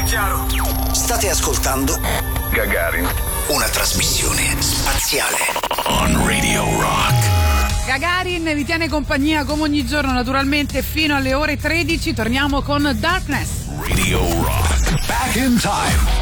chiaro. State ascoltando Gagarin, una trasmissione spaziale on Radio Rock. Gagarin vi tiene compagnia come ogni giorno, naturalmente, fino alle ore 13. Torniamo con Darkness. Radio Rock. Back in time.